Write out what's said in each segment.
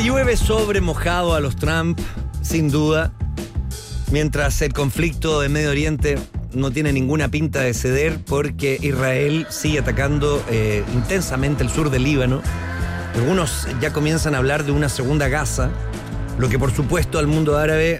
llueve sobre mojado a los Trump, sin duda, mientras el conflicto de Medio Oriente no tiene ninguna pinta de ceder porque Israel sigue atacando intensamente el sur del Líbano. Algunos ya comienzan a hablar de una segunda Gaza, lo que por supuesto al mundo árabe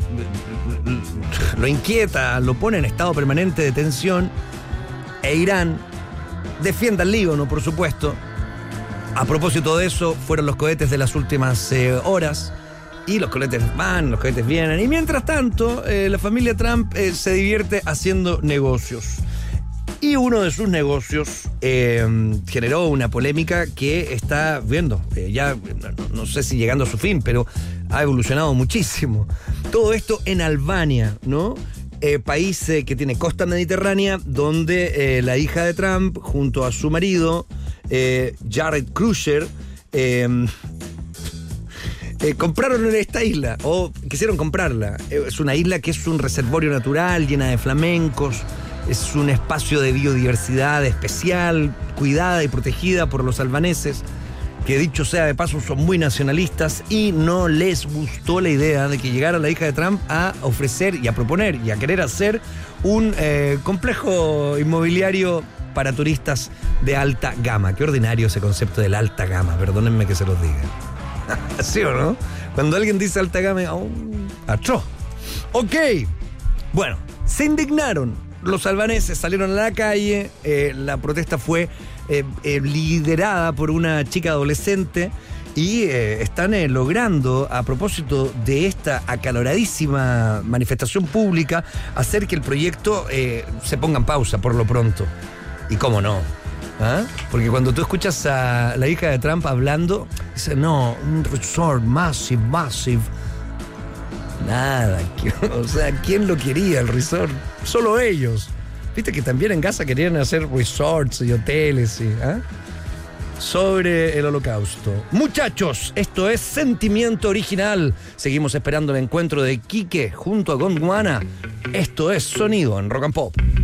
lo inquieta, lo pone en estado permanente de tensión. E Irán defiende al Líbano, por supuesto. A propósito de eso, fueron los cohetes de las últimas horas. Y los cohetes van, los cohetes vienen. Y mientras tanto, la familia Trump se divierte haciendo negocios. Y uno de sus negocios generó una polémica que está viendo, ya no sé si llegando a su fin, pero ha evolucionado muchísimo. Todo esto en Albania, ¿no? País que tiene costa mediterránea, donde la hija de Trump, junto a su marido, Jared Kushner, compraron esta isla, o quisieron comprarla. Es una isla que es un reservorio natural, llena de flamencos. Es un espacio de biodiversidad especial, cuidada y protegida por los albaneses, que dicho sea de paso son muy nacionalistas y no les gustó la idea de que llegara la hija de Trump a ofrecer y a proponer y a querer hacer un complejo inmobiliario para turistas de alta gama. Qué ordinario ese concepto de la alta gama, perdónenme que se los diga. ¿Sí o no? Cuando alguien dice alta gama, atroz. Ok, bueno, se indignaron. Los albaneses salieron a la calle, la protesta fue liderada por una chica adolescente y están logrando, a propósito de esta acaloradísima manifestación pública, hacer que el proyecto se ponga en pausa por lo pronto. ¿Y cómo no? ¿Ah? Porque cuando tú escuchas a la hija de Trump hablando, dice, no, un resort massive. Nada, o sea, ¿quién lo quería el resort? Solo ellos. Viste que también en Gaza querían hacer resorts y hoteles sobre el holocausto. Muchachos, esto es Sentimiento Original. Seguimos esperando el encuentro de Quique junto a Gondwana. Esto es Sonido en Rock and Pop.